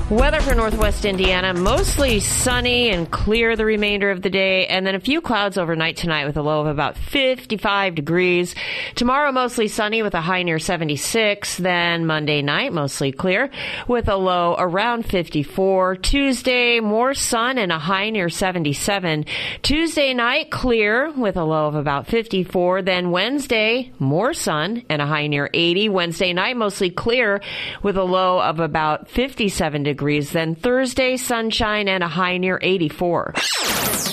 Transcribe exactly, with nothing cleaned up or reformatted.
Weather for Northwest Indiana, mostly sunny and clear the remainder of the day, and then a few clouds overnight tonight with a low of about fifty-five degrees. Tomorrow, mostly sunny with a high near seventy-six. Then Monday night, mostly clear with a low around fifty-four. Tuesday, more sun and a high near seventy-seven. Tuesday night, clear with a low of about fifty-four. Then Wednesday, more sun and a high near eighty. Wednesday night, mostly clear with a low of about fifty-seven degrees. Then Thursday, sunshine and a high near eighty-four.